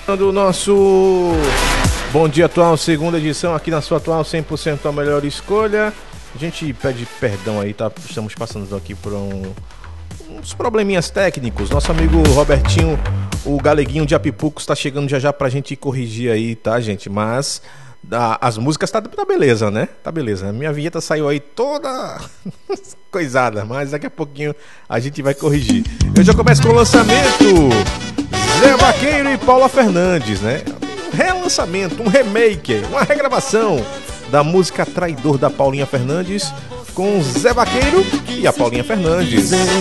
Do nosso Bom Dia Atual, segunda edição, aqui na sua atual 100% a melhor escolha. A gente pede perdão aí, tá? Estamos passando aqui por uns probleminhas técnicos. Nosso amigo Robertinho, o Galeguinho de Apipucos, está chegando já pra gente corrigir aí, tá, gente? Mas as músicas tá beleza, né? Tá beleza. Minha vinheta saiu aí toda coisada, mas daqui a pouquinho a gente vai corrigir. Eu já começo com o lançamento. Zé Vaqueiro e Paula Fernandes, né? Um relançamento, um remake, uma regravação da música Traidor da Paulinha Fernandes com Zé Vaqueiro e a Paulinha Fernandes.